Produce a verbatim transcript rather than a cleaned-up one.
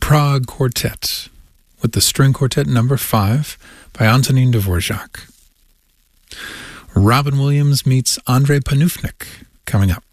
Prague Quartet with the String Quartet number five by Antonin Dvorak. Robin Williams meets Andrei Panufnik coming up.